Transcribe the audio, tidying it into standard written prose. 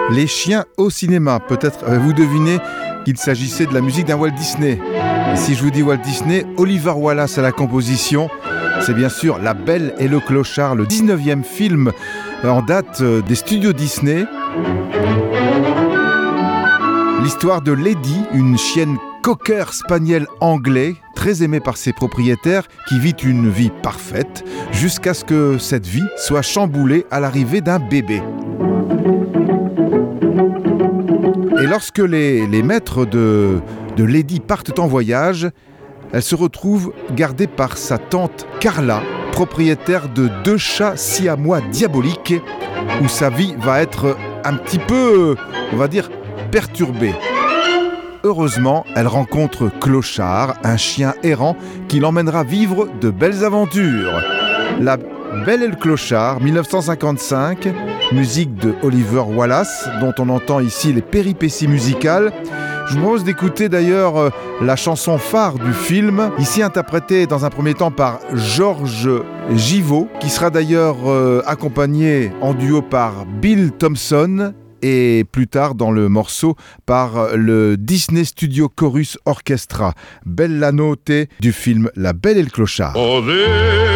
Les chiens au cinéma. Peut-être avez-vous deviné qu'il s'agissait de la musique d'un Walt Disney. Et si je vous dis Walt Disney, Oliver Wallace à la composition, c'est bien sûr La Belle et le Clochard, le 19e film en date des studios Disney. L'histoire de Lady, une chienne cocker spaniel anglais, très aimée par ses propriétaires, qui vit une vie parfaite, jusqu'à ce que cette vie soit chamboulée à l'arrivée d'un bébé. Et lorsque les maîtres de Lady partent en voyage, elle se retrouve gardée par sa tante Carla, propriétaire de 2 chats siamois diaboliques, où sa vie va être un petit peu, on va dire, perturbée. Heureusement, elle rencontre Clochard, un chien errant qui l'emmènera vivre de belles aventures. La Belle et le Clochard, 1955, musique de Oliver Wallace, dont on entend ici les péripéties musicales. Je vous propose d'écouter d'ailleurs la chanson phare du film, ici interprétée dans un premier temps par Georges Givot, qui sera d'ailleurs accompagné en duo par Bill Thompson, et plus tard dans le morceau par le Disney Studio Chorus Orchestra. Bella Notte du film La Belle et le Clochard.